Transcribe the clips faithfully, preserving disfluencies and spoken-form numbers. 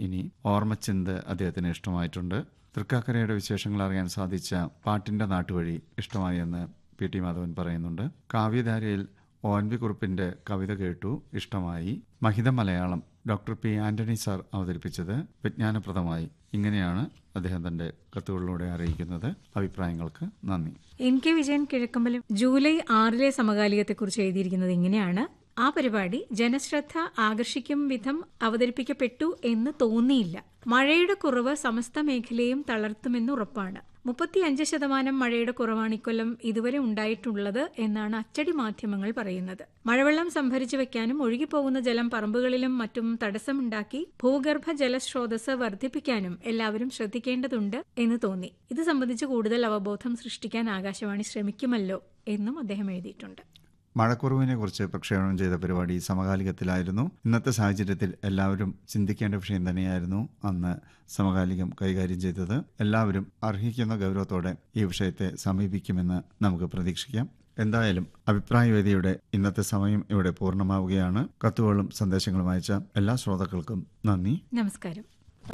ഇനി. ഓർമ്മച്ചിന്ത് അദ്ദേഹത്തിന് ഇഷ്ടമായിട്ടുണ്ട്. തൃക്കാക്കരയുടെ വിശേഷങ്ങൾ അറിയാൻ സാധിച്ച പാട്ടിന്റെ നാട്ടുവഴി ഇഷ്ടമായി എന്ന് പി ടി മാധവൻ പറയുന്നുണ്ട്. കാവ്യധാരയിൽ ഒ എൻ വി കുറുപ്പിന്റെ കവിത കേട്ടു, ഇഷ്ടമായി. മഹിത Malayalam doctor P Antony sir അവതരിപ്പിച്ചത് വിജ്ഞാനപ്രദമായി. ഇങ്ങനെയാണ് അദ്ദേഹം തന്റെ കത്തുകളിലൂടെ അറിയിക്കുന്നത്. അഭിപ്രായങ്ങൾക്ക് നന്ദി. N K Vijayan Kizhakkambalam July ആറിലെ സമകാലികത്തെക്കുറിച്ച് എഴുതിയിരിക്കുന്നത് ഇങ്ങനെയാണ്. ആ പരിപാടി ജനശ്രദ്ധ ആകർഷിക്കും വിധം അവതരിപ്പിക്കപ്പെട്ടു എന്ന് തോന്നിയില്ല. മഴയുടെ കുറവ് സമസ്ത മേഖലയും തളർത്തുമെന്ന് ഉറപ്പാണ്. മുപ്പത്തിയഞ്ച് ശതമാനം മഴയുടെ കുറവാണ് ഇക്കൊല്ലം ഇതുവരെ ഉണ്ടായിട്ടുള്ളത് എന്നാണ് അച്ചടി മാധ്യമങ്ങൾ പറയുന്നത്. മഴവെള്ളം സംഭരിച്ചു വെക്കാനും ഒഴുകിപ്പോകുന്ന ജലം പറമ്പുകളിലും മറ്റും തടസ്സമുണ്ടാക്കി ഭൂഗർഭ ജലസ്രോതസ് വർദ്ധിപ്പിക്കാനും എല്ലാവരും ശ്രദ്ധിക്കേണ്ടതുണ്ട് എന്ന് തോന്നി. ഇത് സംബന്ധിച്ച് കൂടുതൽ അവബോധം സൃഷ്ടിക്കാൻ ആകാശവാണി ശ്രമിക്കുമല്ലോ എന്നും അദ്ദേഹം എഴുതിയിട്ടുണ്ട്. മഴക്കുറവിനെ കുറിച്ച് പ്രക്ഷേപണം ചെയ്ത പരിപാടി സമകാലികത്തിലായിരുന്നു. ഇന്നത്തെ സാഹചര്യത്തിൽ എല്ലാവരും ചിന്തിക്കേണ്ട വിഷയം തന്നെയായിരുന്നു അന്ന് സമകാലികം കൈകാര്യം ചെയ്തത്. എല്ലാവരും അർഹിക്കുന്ന ഗൗരവത്തോടെ ഈ വിഷയത്തെ സമീപിക്കുമെന്ന് നമുക്ക് പ്രതീക്ഷിക്കാം. എന്തായാലും അഭിപ്രായവേദിയുടെ ഇന്നത്തെ സമയം ഇവിടെ പൂർണ്ണമാവുകയാണ്. കത്തുകളും സന്ദേശങ്ങളും അയച്ച എല്ലാ ശ്രോതാക്കൾക്കും നന്ദി, നമസ്കാരം.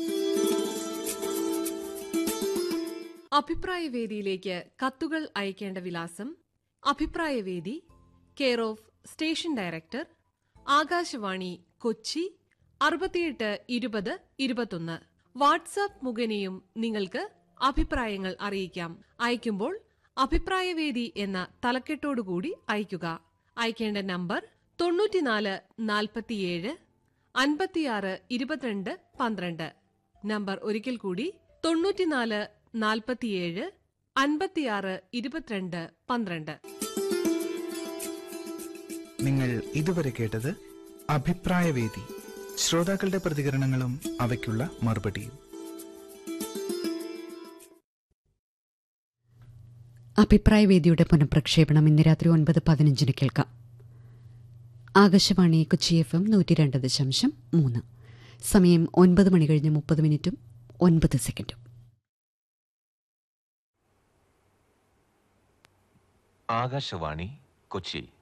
അഭിപ്രായവേദിയിലേക്ക് കത്തുകൾ അയക്കേണ്ട വിലാസം: അഭിപ്രായവേദി, care of station director, Akashvani, Kochi അറുപത്തിയെട്ട് ഇരുപത് ഇരുപത്തൊന്ന്. വാട്സാപ്പ് മുഖേനയും നിങ്ങൾക്ക് അഭിപ്രായങ്ങൾ അറിയിക്കാം. അയക്കുമ്പോൾ അഭിപ്രായവേദി എന്ന തലക്കെട്ടോടുകൂടി അയയ്ക്കുക. അയക്കേണ്ട നമ്പർ തൊണ്ണൂറ്റിനാല് നാൽപ്പത്തിയേഴ് അൻപത്തിയാറ് ഇരുപത്തിരണ്ട് പന്ത്രണ്ട്. നമ്പർ ഒരിക്കൽ കൂടി: തൊണ്ണൂറ്റിനാല് നാൽപ്പത്തിയേഴ് അൻപത്തിയാറ് ഇരുപത്തിരണ്ട് പന്ത്രണ്ട്. നിങ്ങൾ ഇതുവരെ കേട്ടത് അഭിപ്രായവേദി. ശ്രോതാക്കളുടെ പ്രതികരണങ്ങളും അവയ്ക്കുള്ള മറുപടിയും. അഭിപ്രായവേദിയുടെ പുനഃപ്രക്ഷേപണം ഇന്ന് രാത്രി ഒൻപത് പതിനഞ്ചിന് കേൾക്കാം. ആകാശവാണി കൊച്ചി എഫ് എം നൂറ്റി രണ്ട് ദശാംശം മൂന്ന്. സമയം ഒൻപത് മണി കഴിഞ്ഞ് മുപ്പത് മിനിറ്റും ഒൻപത് സെക്കൻഡും. ആകാശവാണി കൊച്ചി.